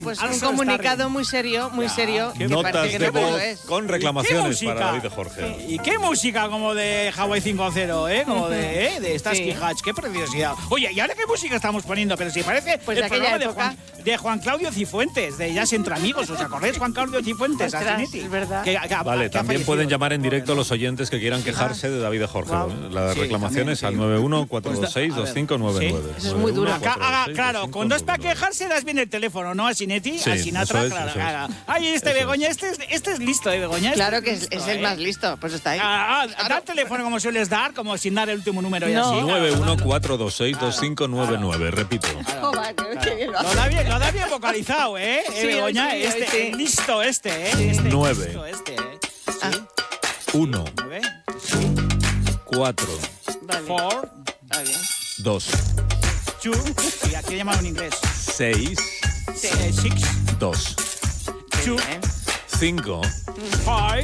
Pues un comunicado muy serio, Notas que de no, pero voz lo es. con reclamaciones ¿Qué para música? David de Jorge. ¿Y qué música como de Hawaii 5.0, como de Starsky Sí. Hutch? ¡Qué preciosidad! Oye, ¿y ahora qué música estamos poniendo? Pero si parece Pues el de aquella programa época. de Juan Claudio Cifuentes, de Jazz Entre Amigos. ¿Os acordáis, Juan Claudio Cifuentes? Ostras, Asinetti? es verdad. Vale, que ha también fallecido. pueden llamar en directo los oyentes que quieran quejarse de David de Jorge. Wow. Las Sí, reclamaciones también, al sí. 914262599. Eso es muy duro. Claro, cuando es para quejarse das bien el teléfono, ¿no? A Sinetti, Sí, a Sinatra, eso es, claro, eso es. claro. Ay, Eso es. Begoña, este es listo, Begoña. Claro que es listo, el más listo, pues está ahí. Da el teléfono como sueles dar, como sin dar el último número y No. así. 914262599. Repito. Joder, qué bien lo hace. Lo da bien vocalizado, Sí, Begoña, hoy sí, hoy sí. listo Nueve. Listo Ah, 1, 9, 4, vale. 4, Está bien. 2, 2, y aquí llaman en inglés. 6, 6, 2, 2, Bien. 5, 5,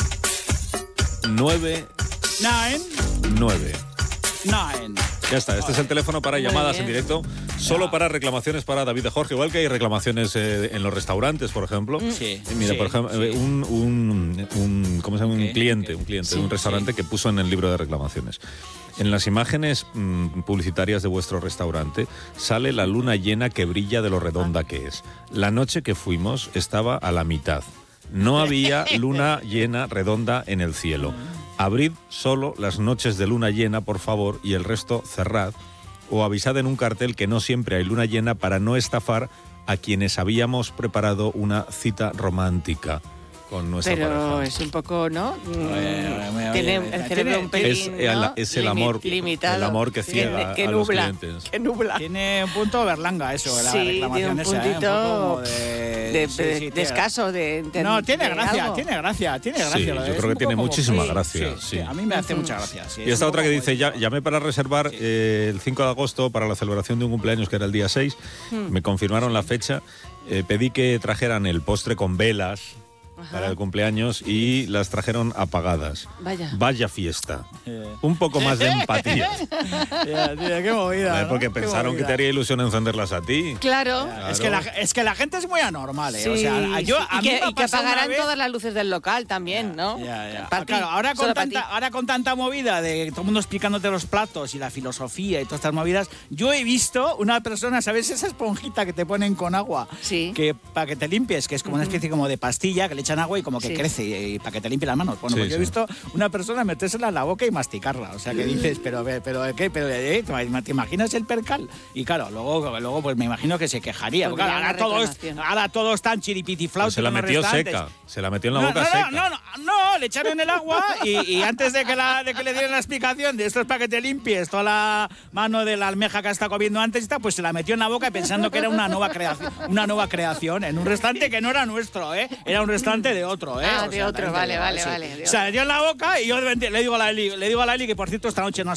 9, 9, 9. 9. Ya está, este es el teléfono para Muy llamadas en bien. directo, solo para reclamaciones para David de Jorge, igual que hay reclamaciones en los restaurantes, por ejemplo. Sí. Mira, Sí, por ejemplo, sí. ¿cómo se llama? Un cliente de un restaurante que puso en el libro de reclamaciones. En las imágenes publicitarias de vuestro restaurante sale la luna llena que brilla de lo redonda que es. La noche que fuimos estaba a la mitad. No había luna llena redonda en el cielo. Abrid solo las noches de luna llena, por favor, y el resto cerrad. O avisad en un cartel que no siempre hay luna llena para no estafar a quienes habíamos preparado una cita romántica con nuestra Pero pareja. es un poco, ¿no? Oye, Tiene el cerebro un pelín, ¿no? Es el amor, limitado. el amor que ciega que a los nubla, clientes. que nubla. Tiene un punto berlanga eso, la Sí, reclamación tiene un esa, puntito un poco como de tiene- escaso, de No, tiene de gracia, algo. tiene gracia. Sí, lo yo es creo un que poco tiene como- muchísima sí, gracia, sí, sí. a mí me hace mucha gracia. Sí, Y es esta un otra que poco dice, como- llamé para reservar el 5 de agosto para la celebración de un cumpleaños que era el día 6, me confirmaron la fecha, pedí que trajeran el postre con velas para el cumpleaños y las trajeron apagadas. Vaya fiesta. Un poco más de empatía. Tío, qué movida, ¿no? Porque Qué pensaron que movida. te haría ilusión encenderlas a ti. Claro. Claro. Es que la gente es muy anormal, Sí, o sea, a sí. mí me y que ha pasado una apagarán vez- todas las luces del local también, ¿no? Ya. Para ti, Claro, solo para ti. ahora con tanta movida de todo el mundo explicándote los platos y la filosofía y todas estas movidas, yo he visto una persona, ¿sabes? Esa esponjita que te ponen con agua, Sí. que para que te limpies, que es como una especie como de pastilla que le echan agua y como que Sí. crece y para que te limpie las manos. Bueno, Sí, pues yo he sí. visto una persona metérsela en la boca y masticarla. O sea, que dices, pero ¿qué? ¿Te imaginas el percal? Y claro, luego pues me imagino que se quejaría. Porque, Pondría claro, una reclamación. ahora todos están chiripitiflautos. Se la metió seca. Se la metió en la boca seca. No, le echaron el agua y antes de que le dieran la explicación de esto es para que te limpies toda la mano de la almeja que has estado comiendo antes y tal, pues se la metió en la boca pensando que era una nueva creación en un restaurante que no era nuestro, era un restaurante de otro, Ah, O de sea, otro, también te vale, digo, vale. Se la metió en la boca y yo le digo a la Eli que por cierto esta noche no